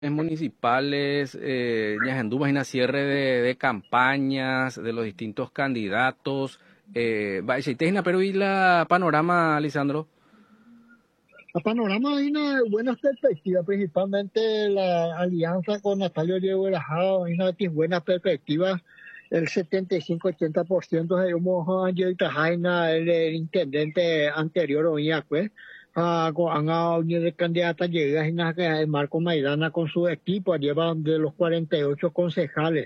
municipales, Ñajendú, imagina cierre de campañas de los distintos candidatos. Pero ¿y la panorama, Lisandro? El panorama hay una buena perspectiva, principalmente la alianza con Natalio Diego Grajado, hay una buena perspectiva. El 75-80% de Angel Tajaina, el intendente anterior, oía, pues, han de candidata llega a Marco Maidana con su equipo, llevan de los 48 concejales.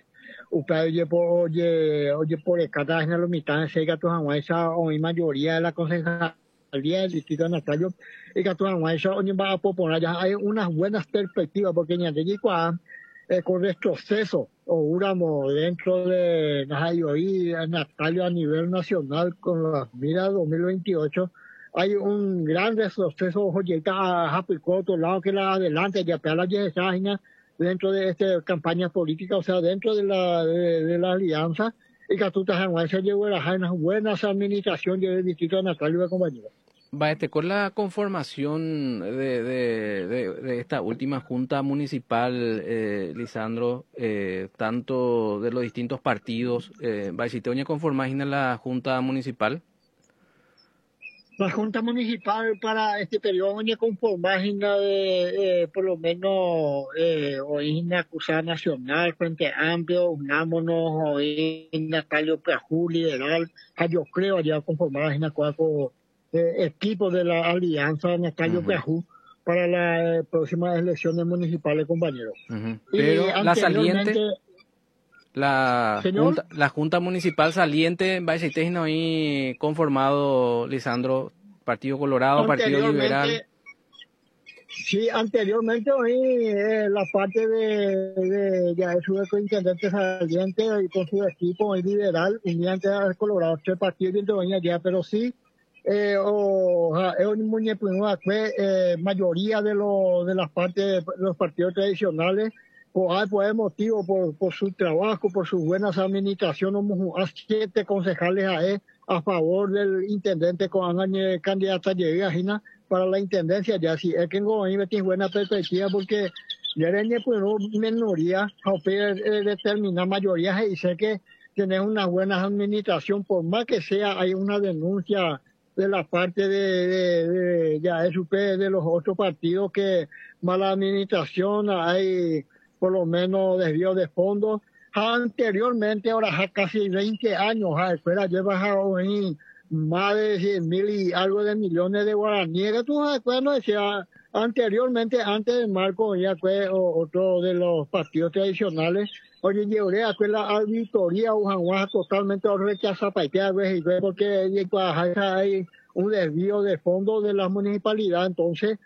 Oye, por cada en la mitad de Sega, esa hoy mayoría de la concejalía del distrito de Natalio, y que eso va a proponer, ya hay unas buenas perspectivas, porque ya de con retroceso, o Uramo dentro de Natalio a nivel nacional, con la mira 2028, hay un gran retroceso, oye, por otro lado que la adelante, ya para la dentro de esta campaña política, o sea, dentro de la alianza, y que tú se llevó unas buenas administración del distrito de Natalio de compañía. Con la conformación de esta última junta municipal, Lisandro, tanto de los distintos partidos, ¿te oye conformar en la junta municipal? La Junta Municipal para este periodo es conformar por lo menos hoy en la Cruzada Nacional, Frente Amplio, unámonos, hoy en Natalio Pejú, Liberal, yo creo ya conformar en la cuatro equipos de la Alianza Natalio Pejú para las próximas elecciones municipales, compañeros. Pero Y la saliente, señor, la junta municipal saliente, no hay conformado, Lisandro, Partido Colorado, Partido Liberal. Sí, anteriormente hoy la parte ya de su intendente saliente y con su equipo hoy liberal, uniente al Colorado, este partido de doña ya, pero sí, es un muñeco mayoría de las partes de los partidos tradicionales, por el motivo, por su trabajo, por sus buenas administraciones, a 7 concejales a favor del intendente con candidata Gina para la intendencia, ya si es que no tiene buena perspectiva porque ya pues minoría a determinar mayoría y sé que tener una buena administración, por más que sea hay una denuncia de la parte ya SUP de los otros partidos que mala administración, hay por lo menos desvío de fondos. Anteriormente, ahora casi 20 años, escuela lleva más de 100.000 y algo de millones de guaraníes. Tú no decía anteriormente, antes de Marco, ya fue otro de los partidos tradicionales. Oye, llevé a la auditoría totalmente rechaza porque hay un desvío de fondos de la municipalidad. Entonces,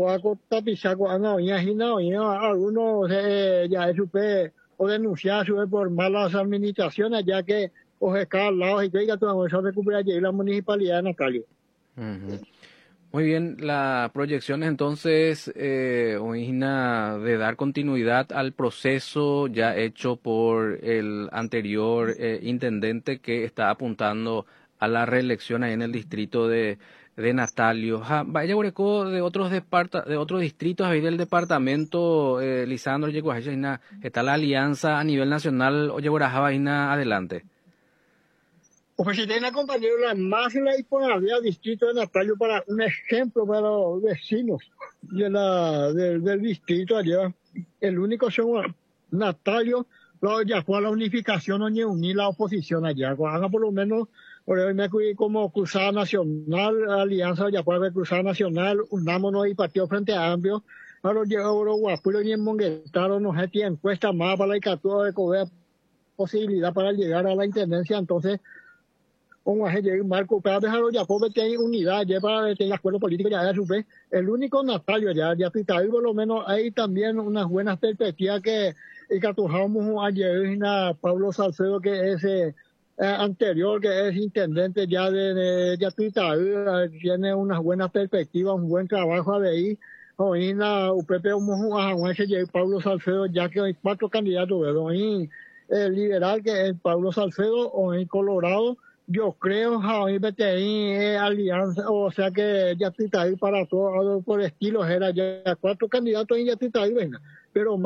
algunos ya supe o denunciar por malas administraciones, ya que o escalados y que vamos a recuperar la municipalidad de Natalio. Muy bien, la proyección es entonces, Oína, de dar continuidad al proceso ya hecho por el anterior intendente que está apuntando a la reelección ahí en el distrito de Natalio. Vaya de otros distritos ahí del departamento, Lisandro, está la alianza a nivel nacional, oye, adelante. Pues si tiene compañero la más la disponibilidad distrito de Natalio para un ejemplo para los vecinos del distrito allá. El único son Natalio, ya fue a la unificación o ni unir la oposición allá. Haga por lo menos, como Cruzada Nacional, Alianza ya fue Cruzada Nacional, unámonos y Partido Frente Amplio. Ahora llegó Guapulo y en Monguetaro nos tiene encuesta más para la Icatúa de Covea posibilidad para llegar a la intendencia, entonces como Marco para dejarlo ya pobre que hay unidad ya para tener acuerdo político ya es el único Natalio ya ahí por lo menos hay también unas buenas perspectivas que catujamos ayer a Pablo Salcedo que es anterior que es intendente ya de Yatita, tiene unas buenas perspectivas, un buen trabajo de ahí. Hoy na UPP Pablo Salcedo ya que hay 4 candidatos, hoy el liberal que es Pablo Salcedo o en Colorado. Yo creo que BTI alianza, o sea que ya está ahí para todo, por estilos, era ya 4 candidatos y ya está ahí, venga. pero